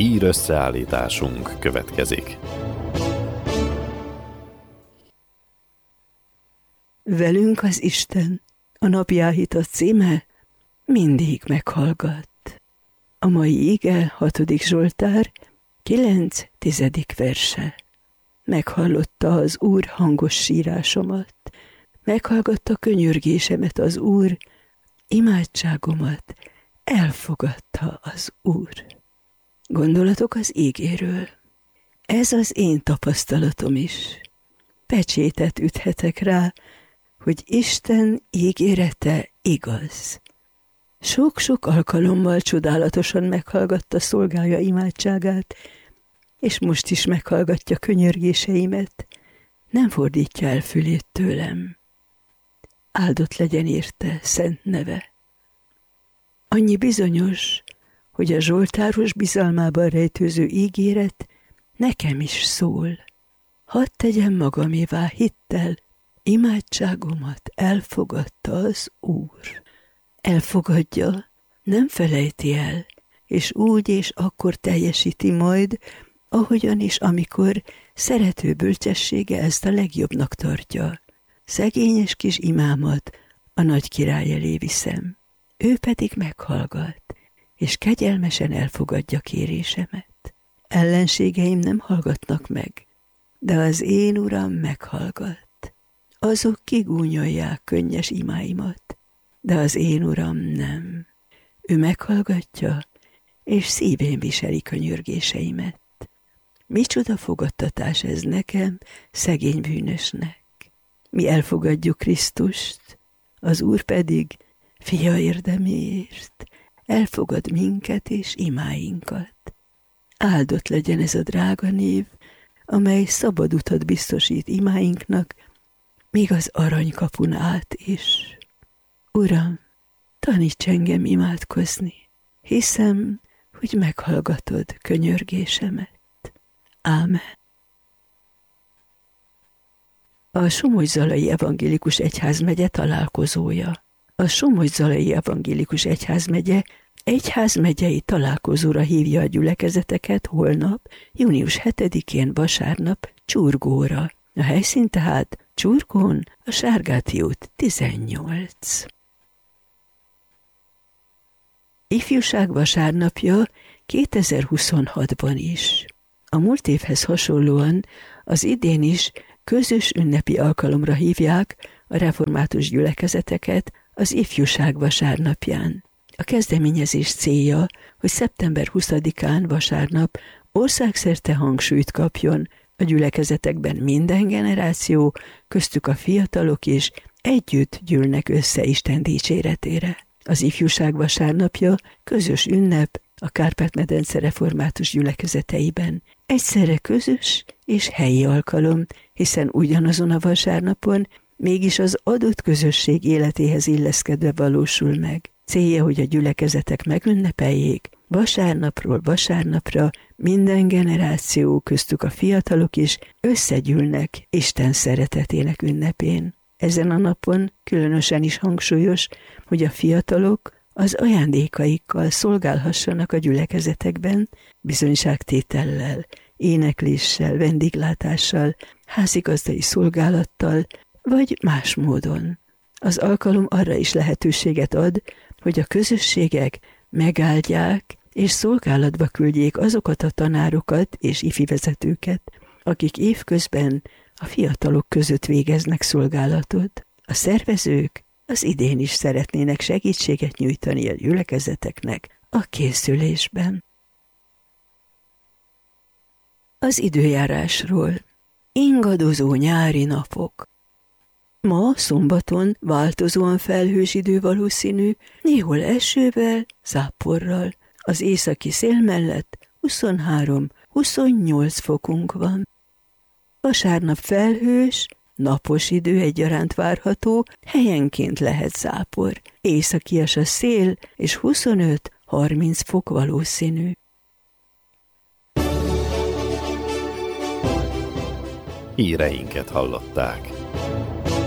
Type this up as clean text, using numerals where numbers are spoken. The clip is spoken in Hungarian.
Hír összeállításunk következik. Velünk az Isten, a napjáhított címe mindig meghallgat. A mai ige 6. Zsoltár 9.10. verse. Meghallotta az Úr hangos sírásomat, meghallgatta könyörgésemet az Úr, imádságomat elfogadta az Úr. Gondolatok az ígéről. Ez az én tapasztalatom is. Pecsétet üthetek rá, hogy Isten ígérete igaz. Sok-sok alkalommal csodálatosan meghallgatta szolgája imádságát, és most is meghallgatja könyörgéseimet, nem fordítja el fülét tőlem. Áldott legyen érte szent neve. Annyi bizonyos, hogy a zsoltáros bizalmában rejtőző ígéret nekem is szól. Hadd tegyem magamévá hittel, imádságomat elfogadta az Úr. Elfogadja, nem felejti el, és úgy és akkor teljesíti majd, ahogyan és amikor szerető bölcsessége ezt a legjobbnak tartja. Szegényes kis imámat a nagy király elé viszem, ő pedig meghallgat, és kegyelmesen elfogadja kérésemet. Ellenségeim nem hallgatnak meg, de az én Uram meghallgat. Azok kigúnyolják könnyes imáimat, de az én Uram nem. Ő meghallgatja, és szívén viseli könyörgéseimet. Micsoda fogadtatás ez nekem, szegény bűnösnek. Mi elfogadjuk Krisztust, az Úr pedig fia érdeméért elfogad minket és imáinkat. Áldott legyen ez a drága név, amely szabad utat biztosít imáinknak, még az aranykapun át is. Uram, taníts engem imádkozni, hiszem, hogy meghallgatod könyörgésemet. Ámen. A Somogy-Zalai Evangélikus Egyházmegye találkozója. A Somogy-Zalai Evangélikus egyházmegyei találkozóra hívja a gyülekezeteket holnap, június 7-én vasárnap Csurgóra. A helyszín tehát Csurgón, a Sárgáti út 18. Ifjúság vasárnapja 2026-ban is. A múlt évhez hasonlóan az idén is közös ünnepi alkalomra hívják a református gyülekezeteket az ifjúság vasárnapján. A kezdeményezés célja, hogy szeptember 20-án vasárnap országszerte hangsúlyt kapjon a gyülekezetekben minden generáció, köztük a fiatalok is együtt gyűlnek össze Isten dicséretére. Az ifjúság vasárnapja közös ünnep a Kárpát-medence református gyülekezeteiben. Egyszerre közös és helyi alkalom, hiszen ugyanazon a vasárnapon mégis az adott közösség életéhez illeszkedve valósul meg. Célja, hogy a gyülekezetek megünnepeljék, vasárnapról vasárnapra minden generáció, köztük a fiatalok is összegyűlnek Isten szeretetének ünnepén. Ezen a napon különösen is hangsúlyos, hogy a fiatalok az ajándékaikkal szolgálhassanak a gyülekezetekben, bizonyságtétellel, énekléssel, vendéglátással, házigazdai szolgálattal, vagy más módon. Az alkalom arra is lehetőséget ad, hogy a közösségek megáldják és szolgálatba küldjék azokat a tanárokat és ifivezetőket, akik évközben a fiatalok között végeznek szolgálatot. A szervezők az idén is szeretnének segítséget nyújtani a gyülekezeteknek a készülésben. Az időjárásról. Ingadozó nyári napok. Ma szombaton változóan felhős idő valószínű, néhol esővel, záporral. Az északi szél mellett 23-28 fokunk van. Vasárnap felhős, napos idő egyaránt várható, helyenként lehet zápor. Északias a szél, és 25-30 fok valószínű. Híreinket hallották.